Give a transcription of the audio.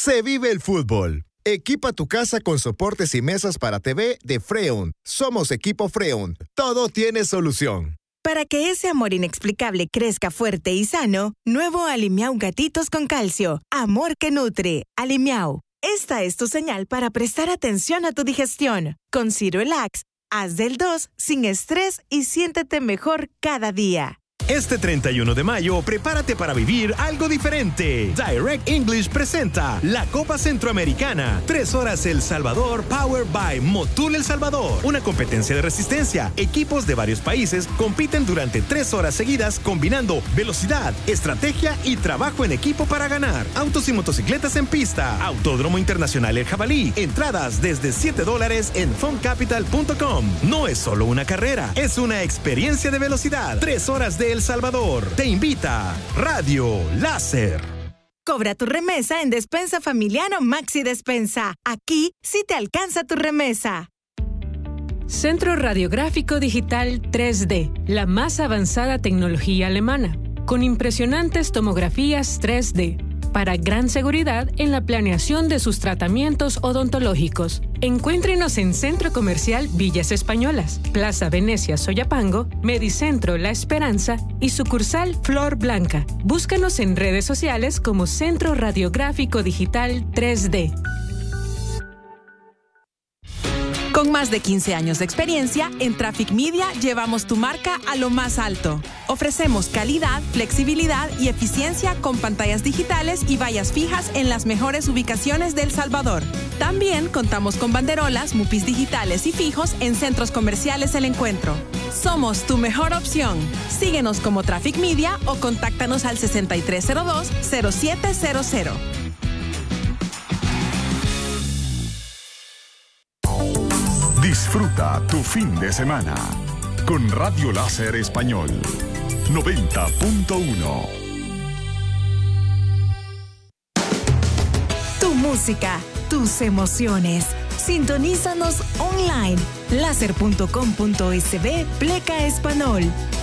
Se vive el fútbol. Equipa tu casa con soportes y mesas para TV de Freon. Somos Equipo Freon. Todo tiene solución. Para que ese amor inexplicable crezca fuerte y sano, nuevo Alimiau Gatitos con Calcio. Amor que nutre. Alimiau. Esta es tu señal para prestar atención a tu digestión. Con Cirelax, haz del 2 sin estrés y siéntete mejor cada día. Este 31 de mayo, prepárate para vivir algo diferente. Direct English presenta la Copa Centroamericana. 3 horas El Salvador, Powered by Motul El Salvador. Una competencia de resistencia. Equipos de varios países compiten durante 3 horas seguidas combinando velocidad, estrategia y trabajo en equipo para ganar. Autos y motocicletas en pista. Autódromo Internacional El Jabalí. Entradas desde $7 en funcapital.com. No es solo una carrera, es una experiencia de velocidad. 3 horas de El Salvador. Te invita Radio Láser. Cobra tu remesa en Despensa Familiar o Maxi Despensa. Aquí sí te alcanza tu remesa. Centro Radiográfico Digital 3D, la más avanzada tecnología alemana, con impresionantes tomografías 3D, para gran seguridad en la planeación de sus tratamientos odontológicos. Encuéntrenos en Centro Comercial Villas Españolas, Plaza Venecia Soyapango, Medicentro La Esperanza y sucursal Flor Blanca. Búscanos en redes sociales como Centro Radiográfico Digital 3D. Con más de 15 años de experiencia, en Traffic Media llevamos tu marca a lo más alto. Ofrecemos calidad, flexibilidad y eficiencia con pantallas digitales y vallas fijas en las mejores ubicaciones de El Salvador. También contamos con banderolas, mupis digitales y fijos en centros comerciales El Encuentro. Somos tu mejor opción. Síguenos como Traffic Media o contáctanos al 6302-0700. Disfruta tu fin de semana con Radio Láser Español 90.1. Tu música, tus emociones. Sintonízanos online. Láser.com.sb Pleca Español.